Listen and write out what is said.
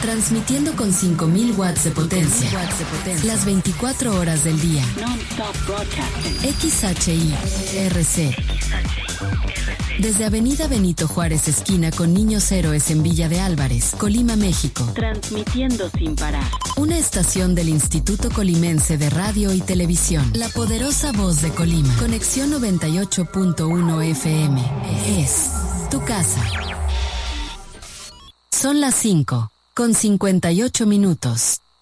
Transmitiendo con 5.000 watts de potencia. Las 24 horas del día. Non-stop broadcasting. XHI-RC. Desde Avenida Benito Juárez, esquina con Niños Héroes en Villa de Álvarez, Colima, México. Transmitiendo sin parar. Una estación del Instituto Colimense de Radio y Televisión. La poderosa voz de Colima. Conexión 98.1 FM. Es tu casa. Son las 5:58.